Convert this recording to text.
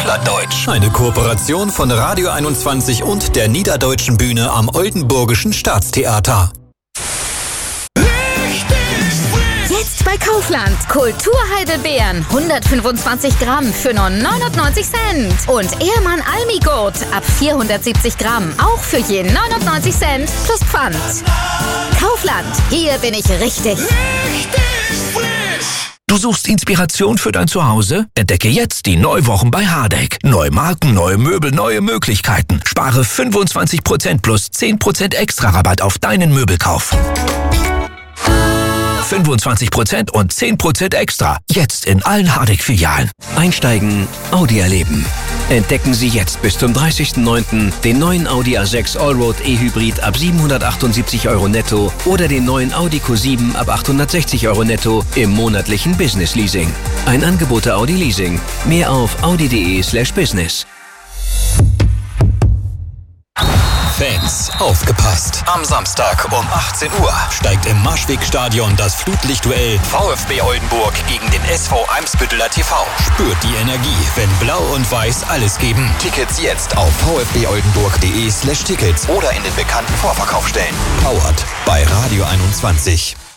Plattdeutsch. Eine Kooperation von Radio 21 und der Niederdeutschen Bühne am Oldenburgischen Staatstheater. Jetzt bei Kaufland. Kulturheidelbeeren 125 Gramm für nur 99 Cent. Und Ehrmann Almigurt ab 470 Gramm. Auch für je 99 Cent plus Pfand. Kaufland. Hier bin ich richtig. Du suchst Inspiration für dein Zuhause? Entdecke jetzt die Neuwochen bei Hardegg. Neue Marken, neue Möbel, neue Möglichkeiten. Spare 25% plus 10% extra Rabatt auf deinen Möbelkauf. 25% und 10% extra. Jetzt in allen Hardegg-Filialen. Einsteigen, Audi erleben. Entdecken Sie jetzt bis zum 30.09. den neuen Audi A6 Allroad E-Hybrid ab 778 € netto oder den neuen Audi Q7 ab 860 € netto im monatlichen Business Leasing. Ein Angebot der Audi Leasing. Mehr auf audi.de/business. Fans, aufgepasst! Am Samstag um 18 Uhr steigt im Marschwegstadion das Flutlichtduell VfB Oldenburg gegen den SV Eimsbütteler TV. Spürt die Energie, wenn Blau und Weiß alles geben. Tickets jetzt auf vfboldenburg.de/tickets oder in den bekannten Vorverkaufsstellen. Powered bei Radio 21.